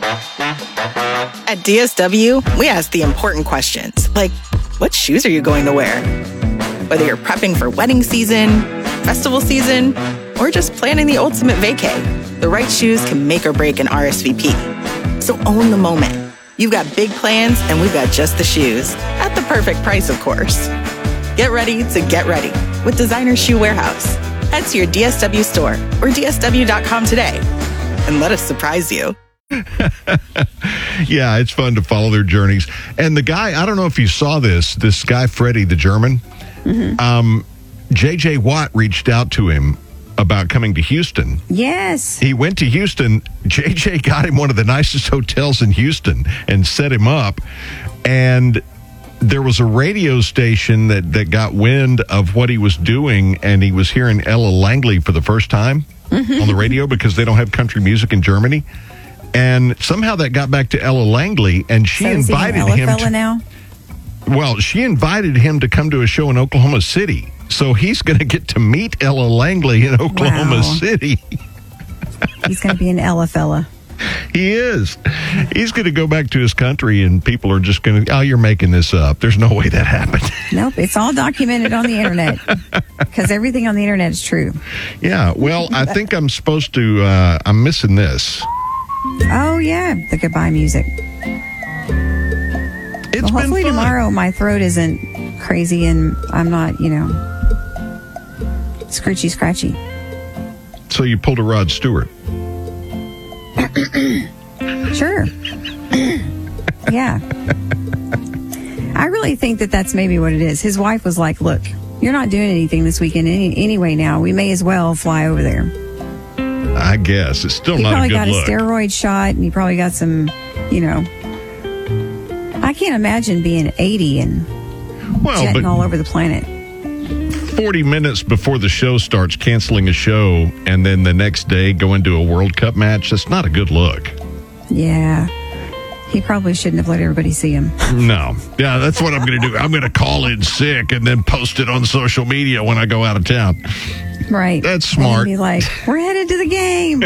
At DSW, we ask the important questions, like, what shoes are you going to wear? Whether you're prepping for wedding season, festival season, or just planning the ultimate vacay, the right shoes can make or break an RSVP. So own the moment. You've got big plans, and we've got just the shoes. At the perfect price, of course. Get ready to get ready with Designer Shoe Warehouse. Head to your DSW store or DSW.com today and let us surprise you. Yeah, it's fun to follow their journeys. And the guy, I don't know if you saw this guy, Freddie, the German, J.J. Watt reached out to him about coming to Houston. Yes. He went to Houston. J.J. got him one of the nicest hotels in Houston and set him up. And there was a radio station that got wind of what he was doing, and he was hearing Ella Langley for the first time on the radio because they don't have country music in Germany. And somehow that got back to Ella Langley, and she invited him to... now? Well, she invited him to come to a show in Oklahoma City. So he's going to get to meet Ella Langley in Oklahoma City. He's going to be an Ella fella. He is. He's going to go back to his country, and people are just going to, oh, you're making this up. There's no way that happened. Nope, it's all documented on the internet because everything on the internet is true. Yeah, well, I think I'm supposed to, I'm missing this. Oh, yeah, the goodbye music. It's well, hopefully been fun. Tomorrow my throat isn't crazy and I'm not, screechy scratchy. So you pulled a Rod Stewart. Sure. Yeah. I really think that's maybe what it is. His wife was like, look, you're not doing anything this weekend anyway now. We may as well fly over there. I guess. It's still he not a good look. He probably got a steroid shot, and he probably got some, I can't imagine being 80 and jetting all over the planet. 40 minutes before the show starts, canceling a show, and then the next day going to a World Cup match, that's not a good look. Yeah. He probably shouldn't have let everybody see him. No. Yeah, that's what I'm going to do. I'm going to call in sick and then post it on social media when I go out of town. Right. That's smart. And be like, we're headed to the game.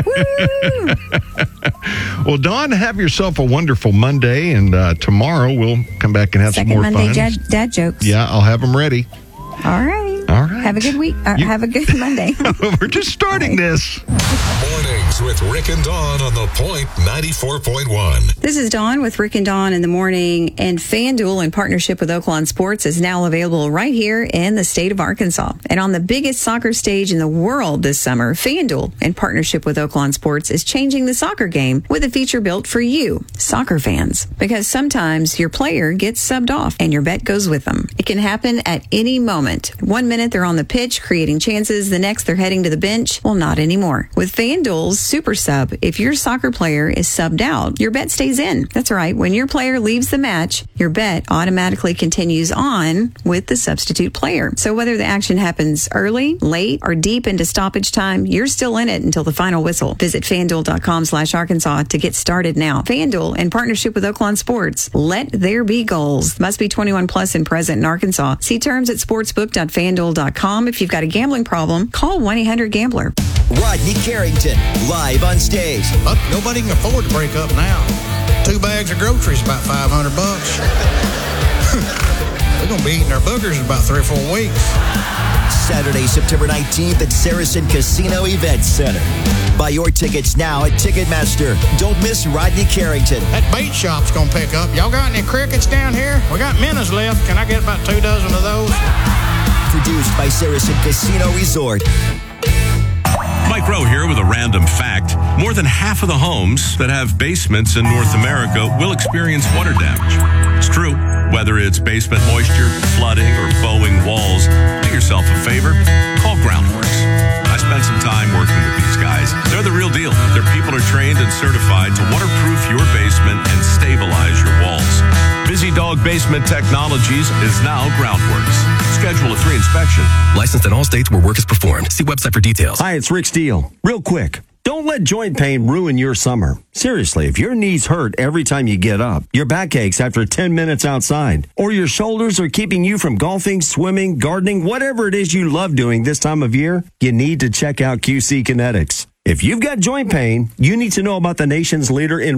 Woo! Well, Dawn, have yourself a wonderful Monday, and tomorrow we'll come back and have some more Monday fun. dad jokes. Yeah, I'll have them ready. All right. All right. Have a good week. Have a good Monday. We're just starting this. Mornings with Rick and Dawn on The Point 94.1. This is Dawn with Rick and Dawn in the morning, and FanDuel, in partnership with Oaklawn Sports, is now available right here in the state of Arkansas. And on the biggest soccer stage in the world this summer, FanDuel, in partnership with Oaklawn Sports, is changing the soccer game with a feature built for you, soccer fans. Because sometimes your player gets subbed off and your bet goes with them. It can happen at any moment. 1 minute they're on the pitch creating chances, the next they're heading to the bench. Well, not anymore. With FanDuel's Super Sub, if your soccer player is subbed out, your bet stays in. That's right. When your player leaves the match, your bet automatically continues on with the substitute player. So whether the action happens early, late, or deep into stoppage time, you're still in it until the final whistle. Visit FanDuel.com/Arkansas to get started now. FanDuel, in partnership with Oaklawn Sports. Let there be goals. Must be 21 plus and present in Arkansas. See terms at sportsbook.fanduel.com. If you've got a gambling problem, call 1-800-GAMBLER. Rodney Carrington, live on stage. But nobody can afford to break up now. 2 bags of groceries about $500. We're going to be eating our boogers in about 3 or 4 weeks. Saturday, September 19th at Saracen Casino Event Center. Buy your tickets now at Ticketmaster. Don't miss Rodney Carrington. That bait shop's going to pick up. Y'all got any crickets down here? We got minnows left. Can I get about 2 dozen of those? Produced by Saracen Casino Resort. Mike Rowe here with a random fact. More than half of the homes that have basements in North America will experience water damage. It's true. Whether it's basement moisture, flooding, or bowing walls, do yourself a favor. Call Groundworks. I spent some time working with these guys. They're the real deal. Their people are trained and certified to waterproof your basement and stabilize your walls. Busy Dog Basement Technologies is now Groundworks. Schedule a free inspection. Licensed in all states where work is performed. See website for details. Hi, it's Rick Steele. Real quick. Don't let joint pain ruin your summer. Seriously, if your knees hurt every time you get up, your back aches after 10 minutes outside, or your shoulders are keeping you from golfing, swimming, gardening, whatever it is you love doing this time of year, you need to check out QC Kinetics. If you've got joint pain, you need to know about the nation's leader in